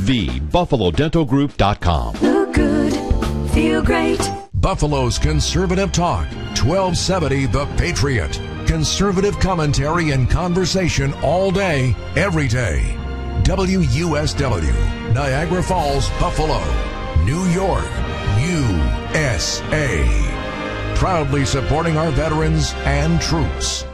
thebuffalodentalgroup.com. Look good, feel great. Buffalo's Conservative Talk, 1270 The Patriot. Conservative commentary and conversation all day, every day. WUSW, Niagara Falls, Buffalo, New York, USA. Proudly supporting our veterans and troops.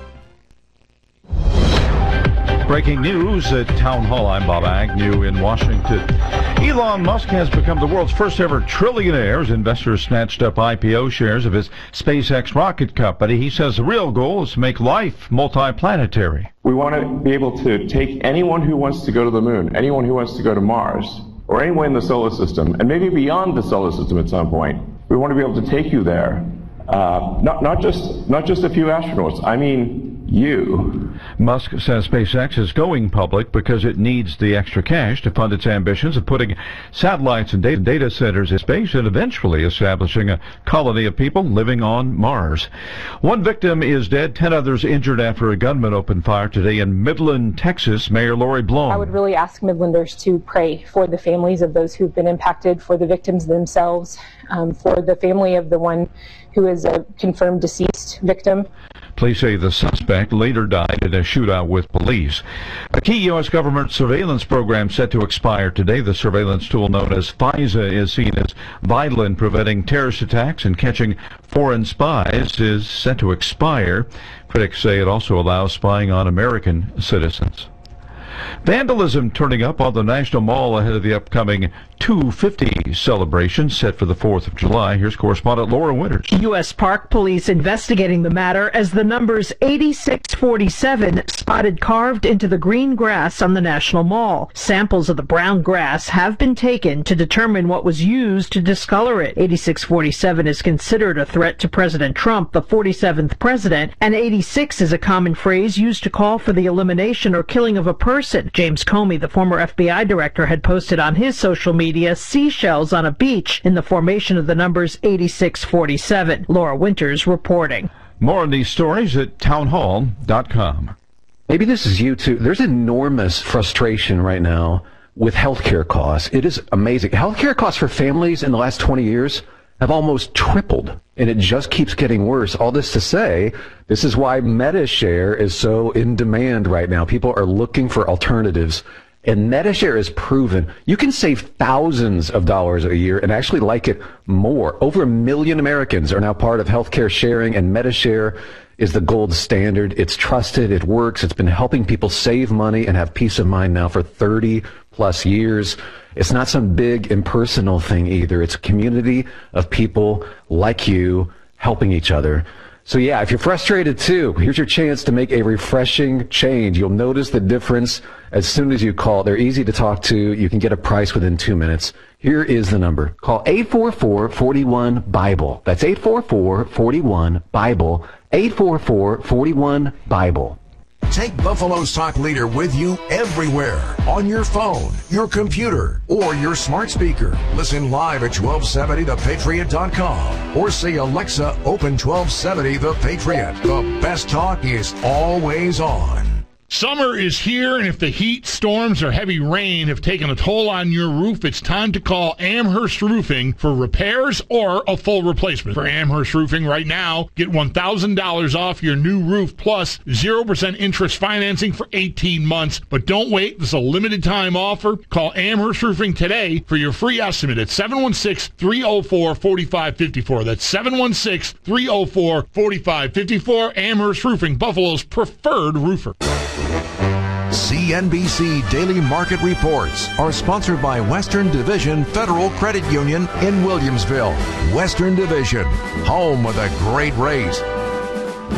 Breaking news at Town Hall. I'm Bob Agnew in Washington. Elon Musk has become the world's first ever trillionaire as investors snatched up IPO shares of his SpaceX rocket company. He says the real goal is to make life multiplanetary. We want to be able to take anyone who wants to go to the moon, anyone who wants to go to Mars, or anywhere in the solar system, and maybe beyond the solar system at some point. We want to be able to take you there. Not just a few astronauts. I mean, you. Musk says SpaceX is going public because it needs the extra cash to fund its ambitions of putting satellites and data centers in space and eventually establishing a colony of people living on Mars. One victim is dead, 10 others injured after a gunman opened fire today in Midland, Texas. Mayor Lori Blum. I would really ask Midlanders to pray for the families of those who've been impacted, for the victims themselves, for the family of the one who is a confirmed deceased victim. Police say the suspect later died in a shootout with police. A key U.S. government surveillance program set to expire today. The surveillance tool known as FISA is seen as vital in preventing terrorist attacks and catching foreign spies is set to expire. Critics say it also allows spying on American citizens. Vandalism turning up on the National Mall ahead of the upcoming 250 celebration set for the 4th of July. Here's correspondent Laura Winters. U.S. Park Police investigating the matter as the numbers 8647 spotted carved into the green grass on the National Mall. Samples of the brown grass have been taken to determine what was used to discolor it. 8647 is considered a threat to President Trump, the 47th president, and 86 is a common phrase used to call for the elimination or killing of a person. James Comey, the former FBI director, had posted on his social media seashells on a beach in the formation of the numbers 8647. Laura Winters reporting. More on these stories at townhall.com. Maybe this is you too. There's enormous frustration right now with healthcare costs. It is amazing. Healthcare costs for families in the last 20 years have almost tripled, and it just keeps getting worse. All this to say, this is why MediShare is so in demand right now. People are looking for alternatives, and MediShare is proven you can save thousands of dollars a year and actually like it more. Over 1 million Americans are now part of healthcare sharing, and MediShare is the gold standard. It's trusted, it works, it's been helping people save money and have peace of mind now for 30 plus years. It's not some big impersonal thing either. It's a community of people like you helping each other. So yeah, if you're frustrated too, here's your chance to make a refreshing change. You'll notice the difference as soon as you call. They're easy to talk to. You can get a price within 2 minutes. Here is the number. Call 844-41-BIBLE. That's 844-41-BIBLE. 844-41-BIBLE. Take Buffalo's Talk Leader with you everywhere, on your phone, your computer, or your smart speaker. Listen live at 1270thepatriot.com or say, Alexa, open 1270 The Patriot. The best talk is always on. Summer is here, and if the heat, storms, or heavy rain have taken a toll on your roof, it's time to call Amherst Roofing for repairs or a full replacement. For Amherst Roofing right now, get $1,000 off your new roof plus 0% interest financing for 18 months. But don't wait. This is a limited time offer. Call Amherst Roofing today for your free estimate at 716-304-4554. That's 716-304-4554. Amherst Roofing, Buffalo's preferred roofer. CNBC Daily Market Reports are sponsored by Western Division Federal Credit Union in Williamsville. Western Division, home with a great rate.